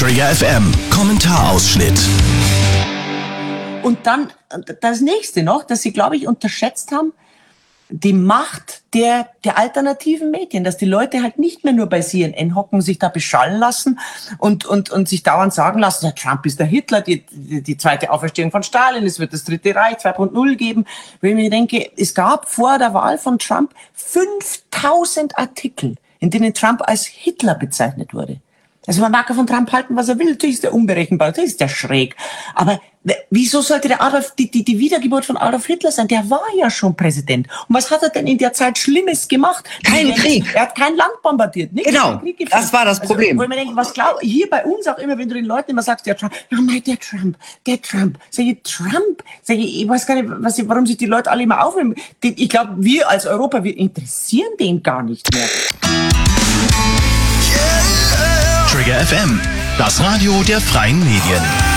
Trigger FM, Kommentarausschnitt. Und dann das nächste noch, dass sie, glaube ich, unterschätzt haben, die Macht der alternativen Medien, dass die Leute halt nicht mehr nur bei CNN hocken, sich da beschallen lassen und sich dauernd sagen lassen, der Trump ist der Hitler, die zweite Auferstehung von Stalin, es wird das Dritte Reich 2.0 geben. Wenn ich mir denke, es gab vor der Wahl von Trump 5000 Artikel, in denen Trump als Hitler bezeichnet wurde. Also man mag ja von Trump halten, was er will. Natürlich ist der unberechenbar, natürlich ist der schräg. Aber wieso sollte der die Wiedergeburt von Adolf Hitler sein? Der war ja schon Präsident. Und was hat er denn in der Zeit Schlimmes gemacht? Kein Krieg. Er hat kein Land bombardiert. Nichts. Genau, das war das Problem. Also, wo ich mir denke, hier bei uns auch immer, wenn du den Leuten immer sagst, der Trump. Sag ich, weiß gar nicht, warum sich die Leute alle immer aufnehmen. Ich glaube, wir als Europa, wir interessieren den gar nicht mehr. Trigger FM, das Radio der freien Medien.